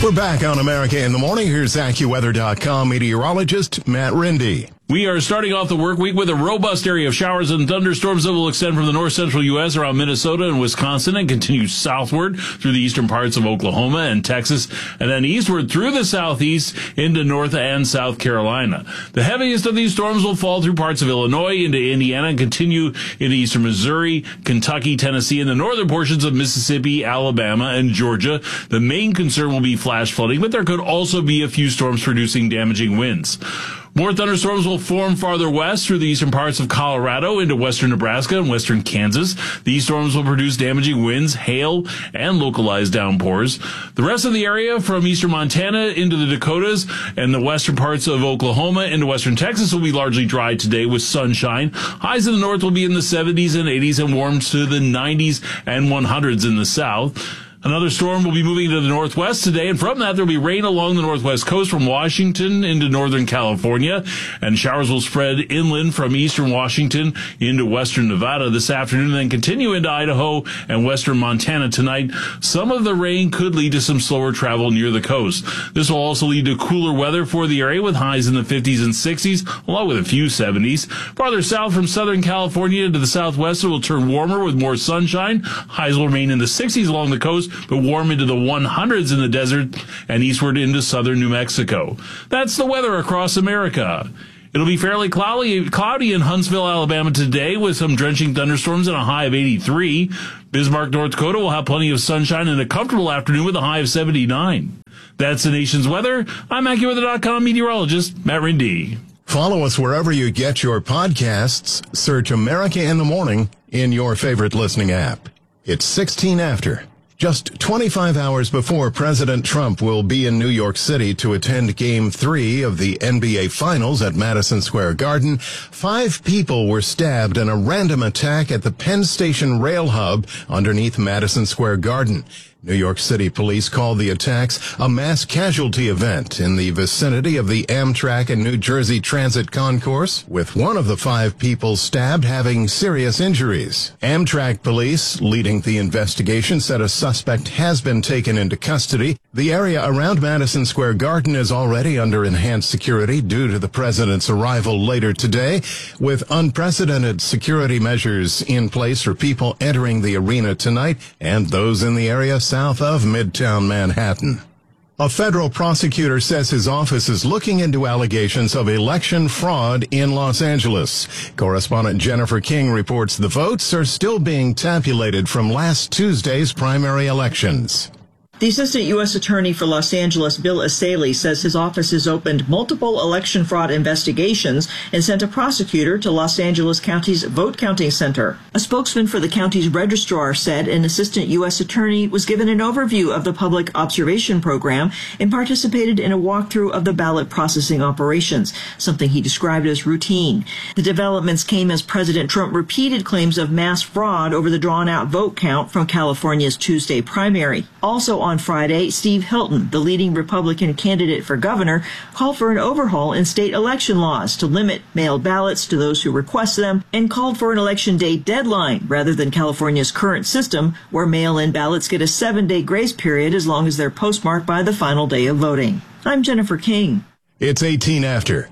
We're back on America in the Morning. Here's AccuWeather.com meteorologist Matt Rindy. We are starting off the work week with a robust area of showers and thunderstorms that will extend from the north-central U.S. around Minnesota and Wisconsin and continue southward through the eastern parts of Oklahoma and Texas, and then eastward through the southeast into North and South Carolina. The heaviest of these storms will fall through parts of Illinois into Indiana and continue into eastern Missouri, Kentucky, Tennessee, and the northern portions of Mississippi, Alabama, and Georgia. The main concern will be flash flooding, but there could also be a few storms producing damaging winds. More thunderstorms will form farther west through the eastern parts of Colorado into western Nebraska and western Kansas. These storms will produce damaging winds, hail, and localized downpours. The rest of the area from eastern Montana into the Dakotas and the western parts of Oklahoma into western Texas will be largely dry today with sunshine. Highs in the north will be in the 70s and 80s and warm to the 90s and 100s in the south. Another storm will be moving to the northwest today, and from that there will be rain along the northwest coast from Washington into northern California, and showers will spread inland from eastern Washington into western Nevada this afternoon, and then continue into Idaho and western Montana tonight. Some of the rain could lead to some slower travel near the coast. This will also lead to cooler weather for the area with highs in the 50s and 60s, along with a few 70s. Farther south from southern California to the southwest, it will turn warmer with more sunshine. Highs will remain in the 60s along the coast, but warm into the 100s in the desert and eastward into southern New Mexico. That's the weather across America. It'll be fairly cloudy in Huntsville, Alabama today with some drenching thunderstorms and a high of 83. Bismarck, North Dakota will have plenty of sunshine and a comfortable afternoon with a high of 79. That's the nation's weather. I'm AccuWeather.com meteorologist Matt Rindy. Follow us wherever you get your podcasts. Search America in the Morning in your favorite listening app. It's 16 after. Just 25 hours before President Trump will be in New York City to attend Game 3 of the NBA Finals at Madison Square Garden, 5 people were stabbed in a random attack at the Penn Station rail hub underneath Madison Square Garden. New York City police called the attacks a mass casualty event in the vicinity of the Amtrak and New Jersey Transit concourse, with one of the 5 people stabbed having serious injuries. Amtrak police, leading the investigation, said a suspect has been taken into custody. The area around Madison Square Garden is already under enhanced security due to the president's arrival later today, with unprecedented security measures in place for people entering the arena tonight and those in the area south of Midtown Manhattan. A federal prosecutor says his office is looking into allegations of election fraud in Los Angeles. Correspondent Jennifer King reports the votes are still being tabulated from last Tuesday's primary elections. The Assistant U.S. Attorney for Los Angeles, Bill Asaley, says his office has opened multiple election fraud investigations and sent a prosecutor to Los Angeles County's vote counting center. A spokesman for the county's registrar said an Assistant U.S. Attorney was given an overview of the public observation program and participated in a walkthrough of the ballot processing operations, something he described as routine. The developments came as President Trump repeated claims of mass fraud over the drawn-out vote count from California's Tuesday primary. Also on Friday, Steve Hilton, the leading Republican candidate for governor, called for an overhaul in state election laws to limit mailed ballots to those who request them and called for an election day deadline rather than California's current system where mail-in ballots get a 7-day grace period as long as they're postmarked by the final day of voting. I'm Jennifer King. It's 18 after.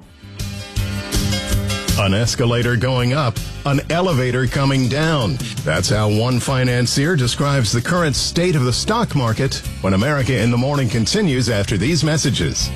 An escalator going up, an elevator coming down. That's how one financier describes the current state of the stock market when America in the Morning continues after these messages.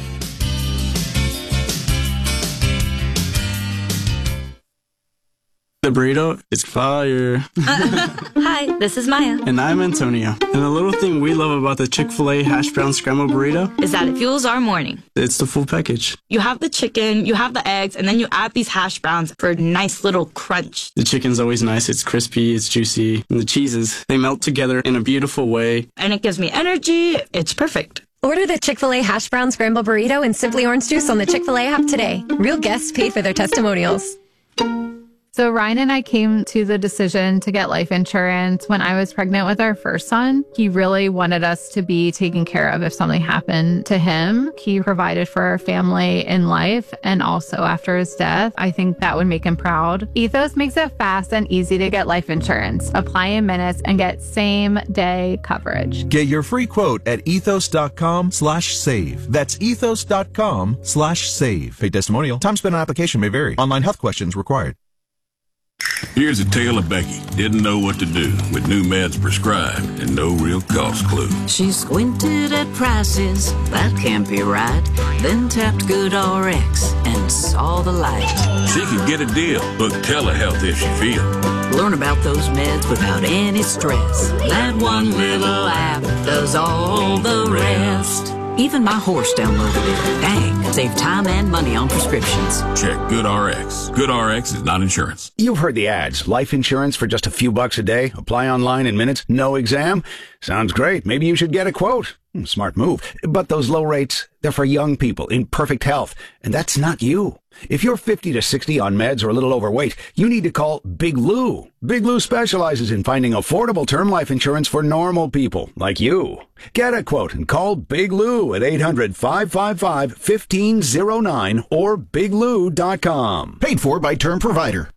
The burrito is fire. Hi, this is Maya. And I'm Antonio. And the little thing we love about the Chick-fil-A hash brown scrambled burrito is that it fuels our morning. It's the full package. You have the chicken, you have the eggs, and then you add these hash browns for a nice little crunch. The chicken's always nice. It's crispy, it's juicy. And the cheeses, they melt together in a beautiful way. And it gives me energy. It's perfect. Order the Chick-fil-A hash brown scrambled burrito and Simply Orange Juice on the Chick-fil-A app today. Real guests paid for their testimonials. So Ryan and I came to the decision to get life insurance when I was pregnant with our first son. He really wanted us to be taken care of if something happened to him. He provided for our family in life and also after his death. I think that would make him proud. Ethos makes it fast and easy to get life insurance. Apply in minutes and get same day coverage. Get your free quote at ethos.com/save. That's ethos.com/save. Paid testimonial. Time spent on application may vary. Online health questions required. Here's a tale of Becky. Didn't know what to do with new meds prescribed and no real cost clue. She squinted at prices, that can't be right. Then tapped GoodRx and saw the light. She could get a deal. Book telehealth if she feels. Learn about those meds without any stress. That one little app does all the rest. Even my horse downloaded it. Dang, save time and money on prescriptions. Check GoodRx. GoodRx is not insurance. You've heard the ads. Life insurance for just a few bucks a day. Apply online in minutes. No exam. Sounds great. Maybe you should get a quote. Smart move. But those low rates, they're for young people in perfect health. And that's not you. If you're 50 to 60 on meds or a little overweight, you need to call Big Lou. Big Lou specializes in finding affordable term life insurance for normal people like you. Get a quote and call Big Lou at 800-555-1509 or biglou.com. Paid for by Term Provider.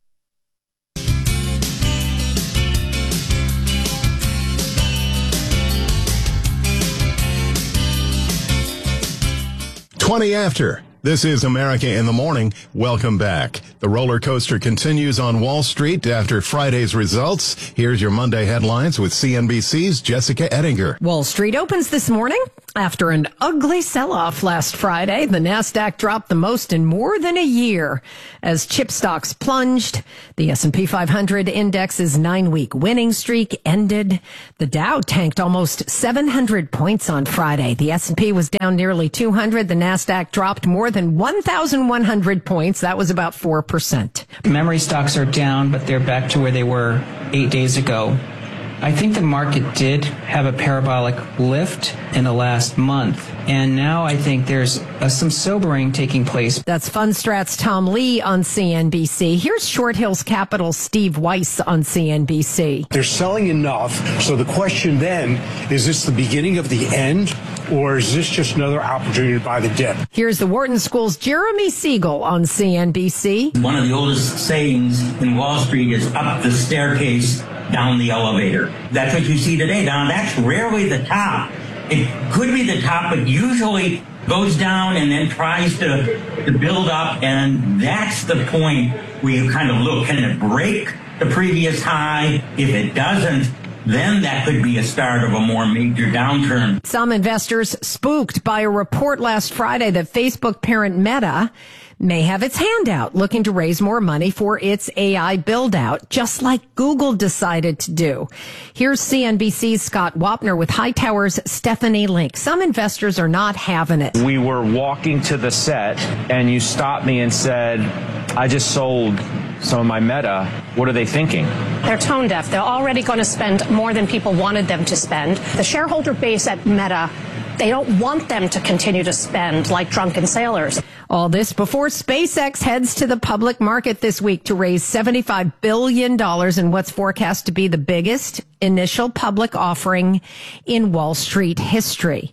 "20 after. This is America in the Morning. Welcome back. The roller coaster continues on Wall Street after Friday's results. Here's your Monday headlines with CNBC's Jessica Ettinger. Wall Street opens this morning after an ugly sell-off last Friday. The Nasdaq dropped the most in more than a year as chip stocks plunged. The S&P 500 index's 9-week winning streak ended. The Dow tanked almost 700 points on Friday. The S&P was down nearly 200. The Nasdaq dropped more than 1,100 points. That was about 4%. Memory stocks are down, but they're back to where they were 8 days ago. I think the market did have a parabolic lift in the last month, and now I think there's some sobering taking place. That's Fundstrat's Tom Lee on CNBC. Here's Short Hills Capital's Steve Weiss on CNBC. They're selling enough, so the question then, is this the beginning of the end, or is this just another opportunity to buy the dip? Here's the Wharton School's Jeremy Siegel on CNBC. One of the oldest sayings in Wall Street is up the staircase, down the elevator. That's what you see today. Now, that's rarely the top. It could be the top, but usually goes down and then tries to build up, and that's the point where you kind of look, can it break the previous high? If it doesn't, then that could be a start of a more major downturn. Some investors spooked by a report last Friday that Facebook parent Meta may have its hand out, looking to raise more money for its AI build-out, just like Google decided to do. Here's CNBC's Scott Wapner with Hightower's Stephanie Link. Some investors are not having it. We were walking to the set, and you stopped me and said, I just sold some of my Meta. What are they thinking? They're tone deaf. They're already going to spend more than people wanted them to spend. The shareholder base at Meta, they don't want them to continue to spend like drunken sailors. All this before SpaceX heads to the public market this week to raise $75 billion in what's forecast to be the biggest initial public offering in Wall Street history.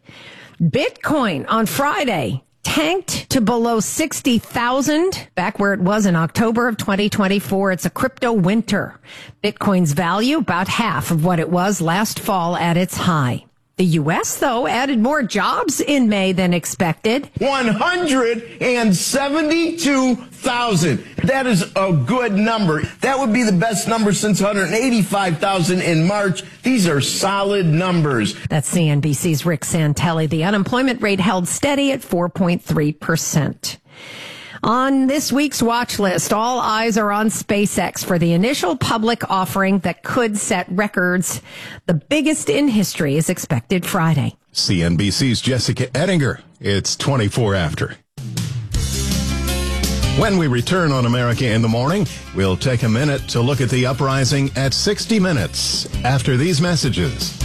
Bitcoin on Friday tanked to below 60,000, back where it was in October of 2024. It's a crypto winter. Bitcoin's value about half of what it was last fall at its high. The U.S., though, added more jobs in May than expected. 172,000. That is a good number. That would be the best number since 185,000 in March. These are solid numbers. That's CNBC's Rick Santelli. The unemployment rate held steady at 4.3%. On this week's watch list, all eyes are on SpaceX for the initial public offering that could set records. The biggest in history is expected Friday. CNBC's Jessica Ettinger. It's 24 after. When we return on America in the Morning, we'll take a minute to look at the uprising at 60 Minutes after these messages.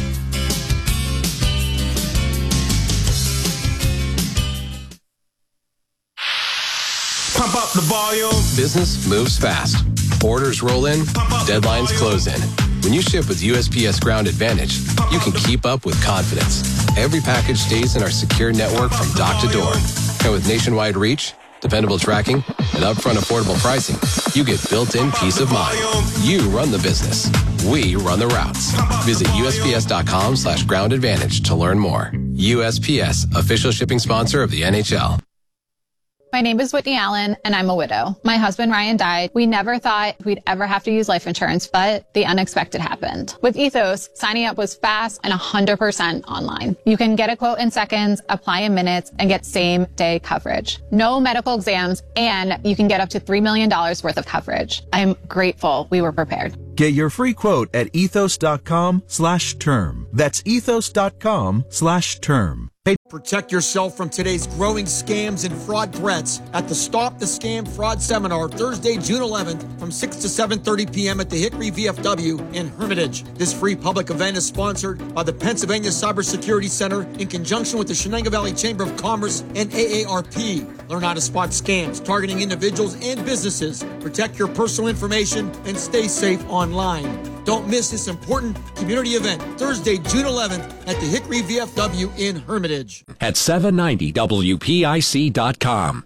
Pump up the volume. Business moves fast. Orders roll in, deadlines close in. When you ship with USPS Ground Advantage, you can keep up with confidence. Every package stays in our secure network from dock to door. And with nationwide reach, dependable tracking, and upfront affordable pricing, you get built-in peace of mind. You run the business. We run the routes. Visit USPS.com/Ground Advantage to learn more. USPS, official shipping sponsor of the NHL. My name is Whitney Allen, and I'm a widow. My husband, Ryan, died. We never thought we'd ever have to use life insurance, but the unexpected happened. With Ethos, signing up was fast and 100% online. You can get a quote in seconds, apply in minutes, and get same-day coverage. No medical exams, and you can get up to $3 million worth of coverage. I'm grateful we were prepared. Get your free quote at ethos.com/term. That's ethos.com/term. Protect yourself from today's growing scams and fraud threats at the Stop the Scam Fraud Seminar Thursday, June 11th from 6 to 7:30 p.m. at the Hickory VFW in Hermitage. This free public event is sponsored by the Pennsylvania Cybersecurity Center in conjunction with the Shenango Valley Chamber of Commerce and AARP. Learn how to spot scams targeting individuals and businesses, protect your personal information, and stay safe online. Don't miss this important community event Thursday, June 11th at the Hickory VFW in Hermitage. At 790WPIC.com.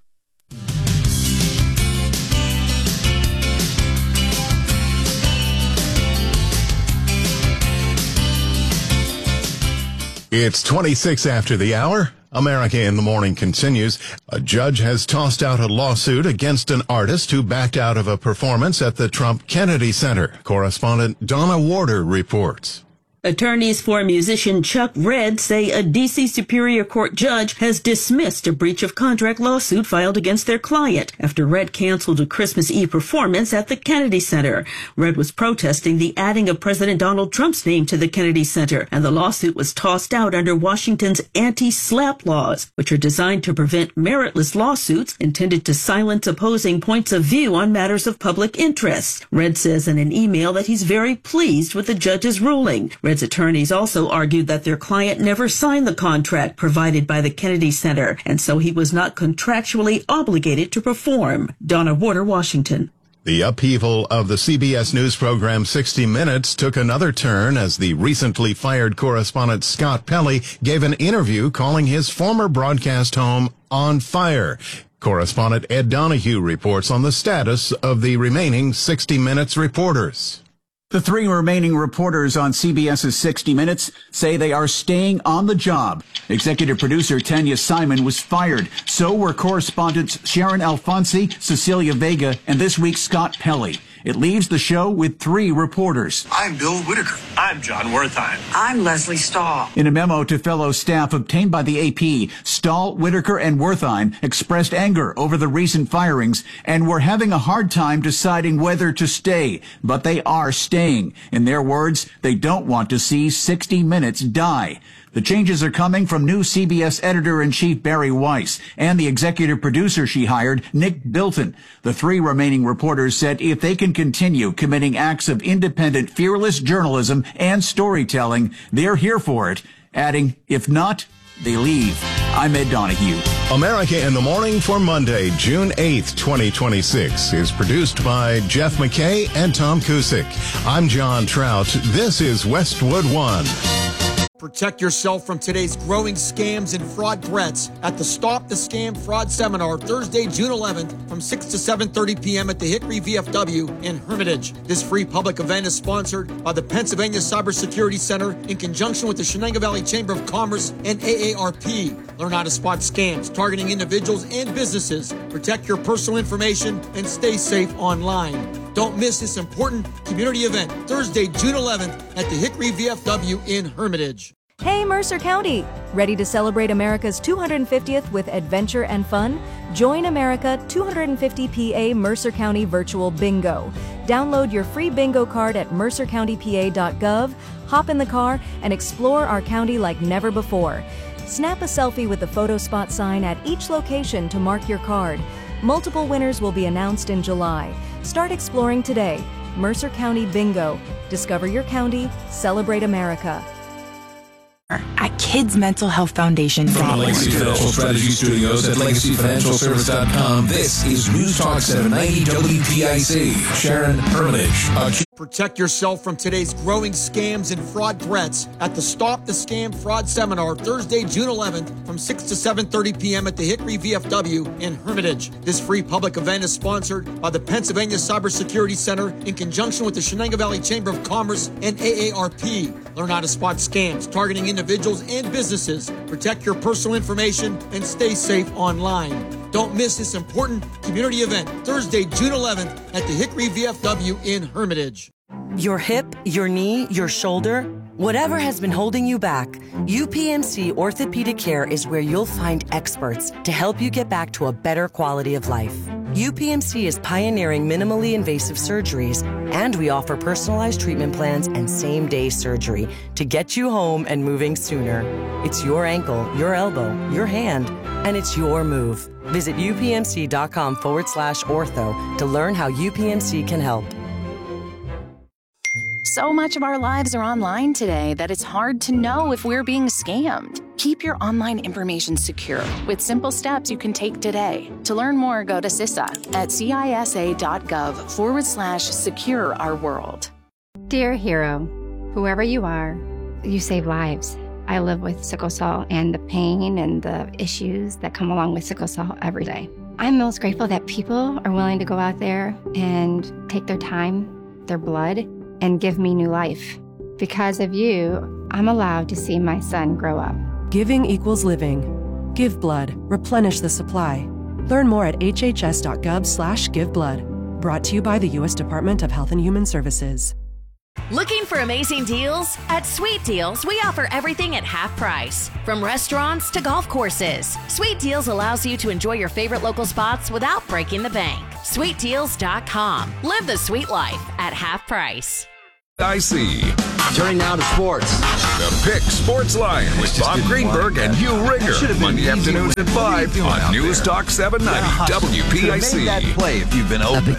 It's 26 after the hour. America in the Morning continues. A judge has tossed out a lawsuit against an artist who backed out of a performance at the Trump Kennedy Center. Correspondent Donna Warder reports. Attorneys for musician Chuck Redd say a D.C. Superior Court judge has dismissed a breach of contract lawsuit filed against their client after Redd canceled a Christmas Eve performance at the Kennedy Center. Redd was protesting the adding of President Donald Trump's name to the Kennedy Center, and the lawsuit was tossed out under Washington's anti-SLAPP laws, which are designed to prevent meritless lawsuits intended to silence opposing points of view on matters of public interest. Redd says in an email that he's very pleased with the judge's ruling. Redd's attorneys also argued that their client never signed the contract provided by the Kennedy Center, and so he was not contractually obligated to perform. Donna Warder, Washington. The upheaval of the CBS News program 60 Minutes took another turn as the recently fired correspondent Scott Pelley gave an interview calling his former broadcast home on fire. Correspondent Ed Donahue reports on the status of the remaining 60 Minutes reporters. The three remaining reporters on CBS's 60 Minutes say they are staying on the job. Executive producer Tanya Simon was fired. So were correspondents Sharon Alfonsi, Cecilia Vega, and this week Scott Pelley. It leaves the show with three reporters. I'm Bill Whitaker. I'm John Wertheim. I'm Leslie Stahl. In a memo to fellow staff obtained by the AP, Stahl, Whitaker, and Wertheim expressed anger over the recent firings and were having a hard time deciding whether to stay, but they are staying. In their words, they don't want to see 60 Minutes die. The changes are coming from new CBS editor-in-chief Barry Weiss and the executive producer she hired, Nick Bilton. The three remaining reporters said if they can continue committing acts of independent, fearless journalism and storytelling, they're here for it, adding, if not, they leave. I'm Ed Donahue. America in the Morning for Monday, June 8th, 2026 is produced by Jeff McKay and Tom Cusick. I'm John Trout. This is Westwood One. Protect yourself from today's growing scams and fraud threats at the Stop the Scam Fraud Seminar Thursday, June 11th from 6 to 7:30 p.m. at the Hickory VFW in Hermitage. This free public event is sponsored by the Pennsylvania Cybersecurity Center in conjunction with the Shenango Valley Chamber of Commerce and AARP. Learn how to spot scams targeting individuals and businesses, protect your personal information, and stay safe online. Don't miss this important community event Thursday, June 11th at the Hickory VFW in Hermitage. Hey, Mercer County! Ready to celebrate America's 250th with adventure and fun? Join America 250 PA Mercer County Virtual Bingo. Download your free bingo card at mercercountypa.gov, hop in the car, and explore our county like never before. Snap a selfie with the photo spot sign at each location to mark your card. Multiple winners will be announced in July. Start exploring today. Mercer County Bingo. Discover your county. Celebrate America. I can't Kids Mental Health Foundation. From the Legacy Financial Strategy Studios at LegacyFinancialService.com, this is News Talk 790 WPIC. Sharon Hermitage. Protect yourself from today's growing scams and fraud threats at the Stop the Scam Fraud Seminar, Thursday, June 11th from 6 to 7:30 p.m. at the Hickory VFW in Hermitage. This free public event is sponsored by the Pennsylvania Cybersecurity Center in conjunction with the Shenango Valley Chamber of Commerce and AARP. Learn how to spot scams targeting individuals and businesses, protect your personal information, and stay safe online. Don't miss this important community event, Thursday, June 11th at the Hickory VFW in Hermitage. Your hip, your knee, your shoulder, whatever has been holding you back, UPMC Orthopedic Care is where you'll find experts to help you get back to a better quality of life. UPMC is pioneering minimally invasive surgeries, and we offer personalized treatment plans and same-day surgery to get you home and moving sooner. It's your ankle, your elbow, your hand, and it's your move. Visit upmc.com/ortho to learn how UPMC can help. So much of our lives are online today that it's hard to know if we're being scammed. Keep your online information secure with simple steps you can take today. To learn more, go to CISA at cisa.gov/secure our world. Dear hero, whoever you are, you save lives. I live with sickle cell and the pain and the issues that come along with sickle cell every day. I'm most grateful that people are willing to go out there and take their time, their blood, and give me new life. Because of you, I'm allowed to see my son grow up. Giving equals living. Give blood. Replenish the supply. Learn more at hhs.gov/giveblood. Brought to you by the U.S. Department of Health and Human Services. Looking for amazing deals? At Sweet Deals, we offer everything at half price. From restaurants to golf courses, Sweet Deals allows you to enjoy your favorite local spots without breaking the bank. SweetDeals.com. Live the sweet life at half price. IC. Turning now to sports. The Pick Sports Line with Bob Greenberg and Hugh Rigger. Monday afternoons at 5 on News Talk 790 WPIC. Made that play if you've been open.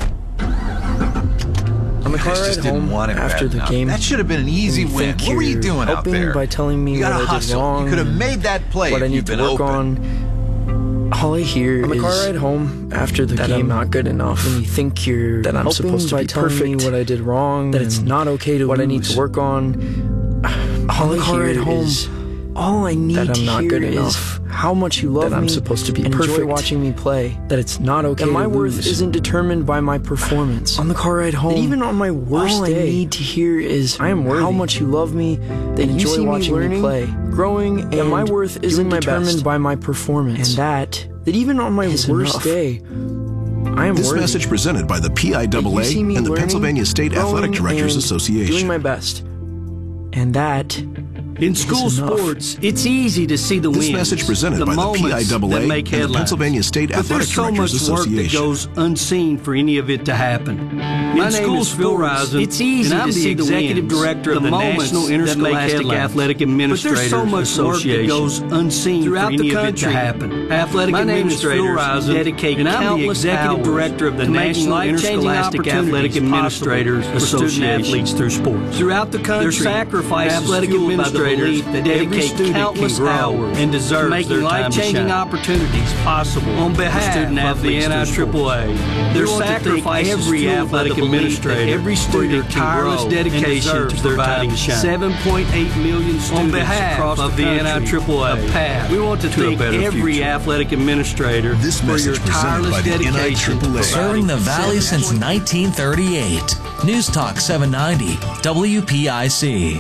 On the car ride home after the game, that should have been an easy win. What were you doing out there? By telling me what I did wrong. You could have made that play what if I need you've to been work open. on. All I hear on the car ride home after the game, I'm not good enough. When you think that I'm supposed to be perfect, me what I did wrong, that it's not okay to what lose. I need to work on. All I hear is all I need that I'm not good enough. How much you love me, that I'm supposed to be perfect, enjoy watching me play, that it's not okay, and my worth isn't determined by my performance. On the car ride home, even on my worst day, all I need to hear is I am worthy. How much you love me, that enjoy watching me play, growing, and my worth isn't determined by my performance, and that even on my worst day, I am this worthy. Message presented by the PIAA and the Pennsylvania State Athletic Directors Association. Doing my best, and that. In school sports, it's easy to see the wins. This message presented by the PIAA and the Pennsylvania State Athletic Directors Association. There's so much work that goes unseen for any of it to happen. My name is Phil Risen, it's easy and I'm the executive director of the National Interscholastic Athletic Administrators Association. But there's so much work that goes unseen throughout for any of it to happen. Athletic administrators dedicate countless hours to making life-changing opportunities Administrators Association athletes through sports. Throughout the country, their sacrifices athletic administrators that dedicate countless hours and deserve making life-changing opportunities possible on behalf of the NIAAA. Their sacrifices every athletic administrator every student for their tireless dedication to providing 7.8 million students on behalf across of the NIAAA. We want to thank every athletic administrator for your tireless dedication. Serving the Valley since 1938. News Talk 790 WPIC.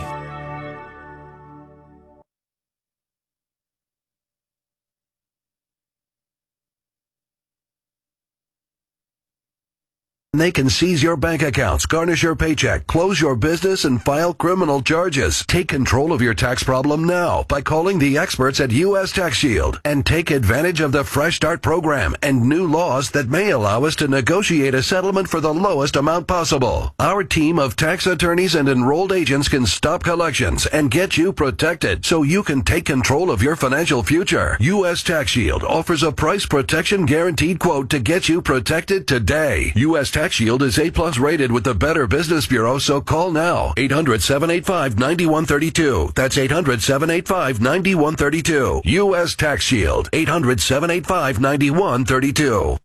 They can seize your bank accounts, garnish your paycheck, close your business, and file criminal charges. Take control of your tax problem now by calling the experts at U.S. Tax Shield and take advantage of the Fresh Start program and new laws that may allow us to negotiate a settlement for the lowest amount possible. Our team of tax attorneys and enrolled agents can stop collections and get you protected so you can take control of your financial future. U.S. Tax Shield offers a price protection guaranteed quote to get you protected today. U.S. Tax Tax Shield is A+ rated with the Better Business Bureau, so call now. 800-785-9132. That's 800-785-9132. U.S. Tax Shield. 800-785-9132.